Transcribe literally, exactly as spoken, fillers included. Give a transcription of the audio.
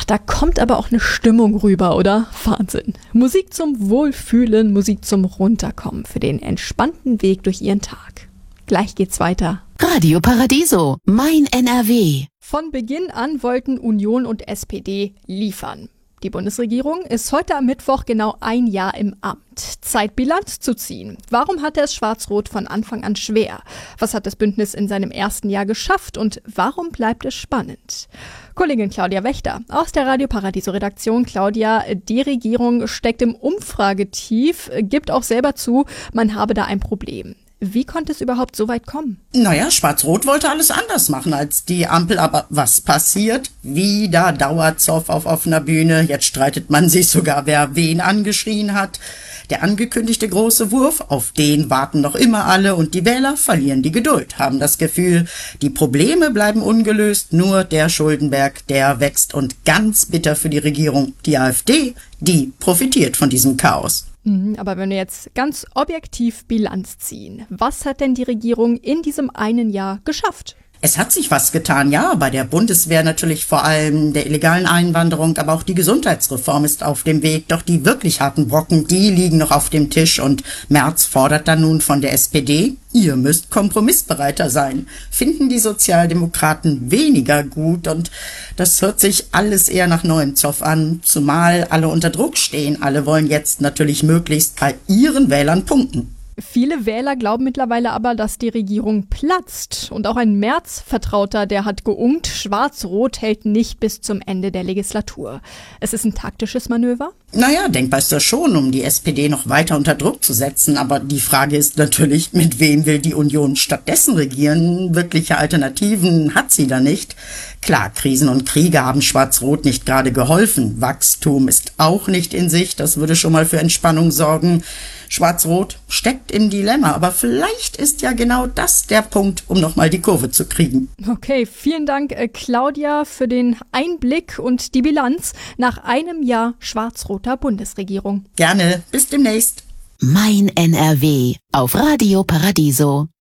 da kommt aber auch eine Stimmung rüber, oder? Wahnsinn. Musik zum Wohlfühlen, Musik zum Runterkommen, für den entspannten Weg durch Ihren Tag. Gleich geht's weiter. Radio Paradiso, mein N R W. Von Beginn an wollten Union und S P D liefern. Die Bundesregierung ist heute am Mittwoch genau ein Jahr im Amt. Zeit, Bilanz zu ziehen. Warum hatte es Schwarz-Rot von Anfang an schwer? Was hat das Bündnis in seinem ersten Jahr geschafft und warum bleibt es spannend? Kollegin Claudia Wächter aus der Radio Paradiso Redaktion. Claudia, die Regierung steckt im Umfragetief, gibt auch selber zu, man habe da ein Problem. Wie konnte es überhaupt so weit kommen? Naja, Schwarz-Rot wollte alles anders machen als die Ampel, aber was passiert? Wieder Dauerzoff auf offener Bühne. Jetzt streitet man sich sogar, wer wen angeschrien hat. Der angekündigte große Wurf, auf den warten noch immer alle und die Wähler verlieren die Geduld, haben das Gefühl, die Probleme bleiben ungelöst, nur der Schuldenberg, der wächst und ganz bitter für die Regierung. Die AfD, die profitiert von diesem Chaos. Aber wenn wir jetzt ganz objektiv Bilanz ziehen, was hat denn die Regierung in diesem einen Jahr geschafft? Es hat sich was getan, ja, bei der Bundeswehr natürlich vor allem der illegalen Einwanderung, aber auch die Gesundheitsreform ist auf dem Weg. Doch die wirklich harten Brocken, die liegen noch auf dem Tisch und Merz fordert dann nun von der S P D, ihr müsst kompromissbereiter sein. Finden die Sozialdemokraten weniger gut und das hört sich alles eher nach neuem Zoff an, zumal alle unter Druck stehen. Alle wollen jetzt natürlich möglichst bei ihren Wählern punkten. Viele Wähler glauben mittlerweile aber, dass die Regierung platzt. Und auch ein Merz-Vertrauter, der hat geungt, Schwarz-Rot hält nicht bis zum Ende der Legislatur. Es ist ein taktisches Manöver? Naja, denkbar ist das schon, um die S P D noch weiter unter Druck zu setzen. Aber die Frage ist natürlich, mit wem will die Union stattdessen regieren? Wirkliche Alternativen hat sie da nicht. Klar, Krisen und Kriege haben Schwarz-Rot nicht gerade geholfen. Wachstum ist auch nicht in Sicht. Das würde schon mal für Entspannung sorgen. Schwarz-Rot steckt im Dilemma, aber vielleicht ist ja genau das der Punkt, um nochmal die Kurve zu kriegen. Okay, vielen Dank, äh, Claudia, für den Einblick und die Bilanz nach einem Jahr schwarz-roter Bundesregierung. Gerne, bis demnächst. Mein N R W auf Radio Paradiso.